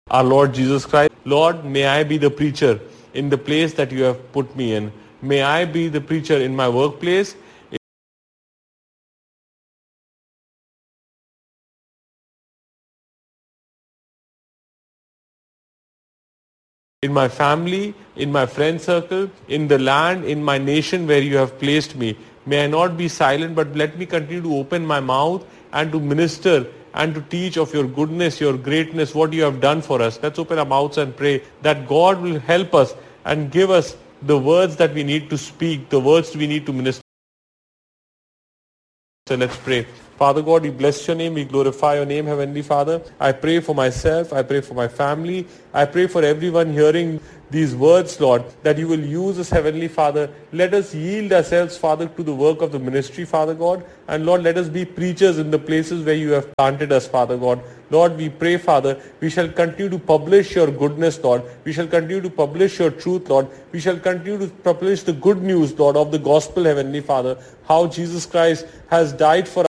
our Lord Jesus Christ. Lord, may I be the preacher in the place that you have put me in. May I be the preacher in my workplace, in my family, in my friend circle, in the land, in my nation where you have placed me. May I not be silent, but let me continue to open my mouth and to minister and to teach of your goodness, your greatness, what you have done for us. Let's open our mouths and pray that God will help us and give us the words that we need to speak, the words we need to minister. So let's pray. Father God, we bless your name. We glorify your name, Heavenly Father. I pray for myself. I pray for my family. I pray for everyone hearing these words, Lord, that you will use us, Heavenly Father. Let us yield ourselves, Father, to the work of the ministry, Father God. And Lord, let us be preachers in the places where you have planted us, Father God. Lord, we pray, Father, we shall continue to publish your goodness, Lord. We shall continue to publish your truth, Lord. We shall continue to publish the good news, Lord, of the gospel, Heavenly Father. How Jesus Christ has died for